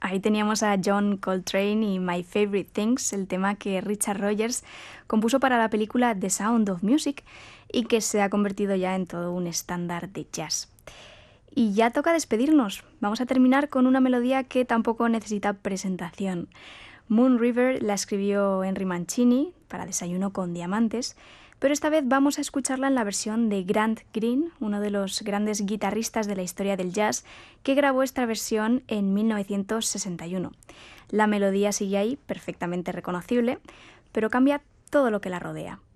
Ahí teníamos a John Coltrane y My Favorite Things, el tema que Richard Rodgers compuso para la película The Sound of Music y que se ha convertido ya en todo un estándar de jazz. Y ya toca despedirnos. Vamos a terminar con una melodía que tampoco necesita presentación. Moon River la escribió Henry Mancini para Desayuno con Diamantes, pero esta vez vamos a escucharla en la versión de Grant Green, uno de los grandes guitarristas de la historia del jazz, que grabó esta versión en 1961. La melodía sigue ahí, perfectamente reconocible, pero cambia todo lo que la rodea.